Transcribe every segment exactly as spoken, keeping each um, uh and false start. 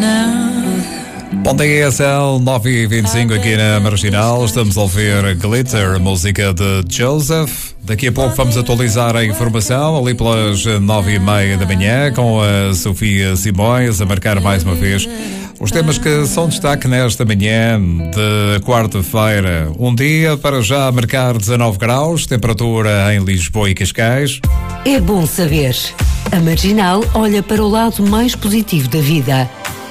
Bom dia, são nove e vinte e cinco aqui na Marginal. Estamos a ouvir Glitter, música de Joseph. Daqui a pouco vamos atualizar a informação ali pelas nove e meia da manhã com a Sofia Simões a marcar mais uma vez os temas que são destaque nesta manhã de quarta-feira. Um dia para já marcar dezanove graus, temperatura em Lisboa e Cascais. É bom saber. A Marginal olha para o lado mais positivo da vida.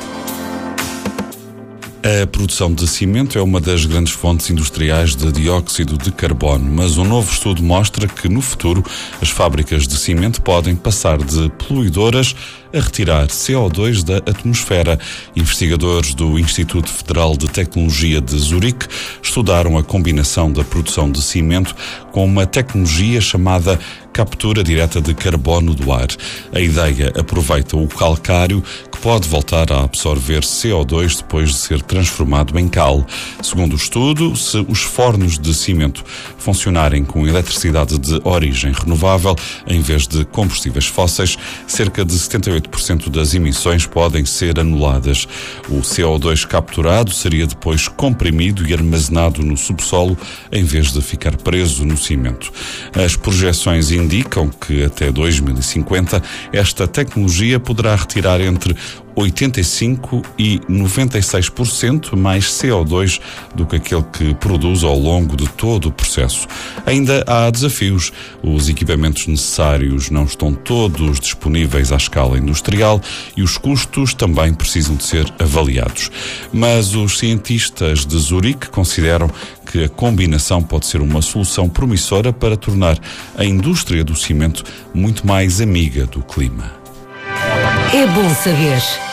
A produção de cimento é uma das grandes fontes industriais de dióxido de carbono, mas um novo estudo mostra que, no futuro, as fábricas de cimento podem passar de poluidoras a retirar C O dois da atmosfera. Investigadores do Instituto Federal de Tecnologia de Zurique estudaram a combinação da produção de cimento com uma tecnologia chamada captura direta de carbono do ar. A ideia aproveita o calcário, que pode voltar a absorver C O dois depois de ser transformado em cal. Segundo o estudo, se os fornos de cimento funcionarem com eletricidade de origem renovável, em vez de combustíveis fósseis, cerca de setenta e oito por cento das emissões podem ser anuladas. O C O dois capturado seria depois comprimido e armazenado no subsolo, em vez de ficar preso no cimento. As projeções indicam que até dois mil e cinquenta esta tecnologia poderá retirar entre oitenta e cinco por cento e noventa e seis por cento mais C O dois do que aquele que produz ao longo de todo o processo. Ainda há desafios. Os equipamentos necessários não estão todos disponíveis à escala industrial e os custos também precisam de ser avaliados. Mas os cientistas de Zurique consideram que a combinação pode ser uma solução promissora para tornar a indústria do cimento muito mais amiga do clima. É bom saber.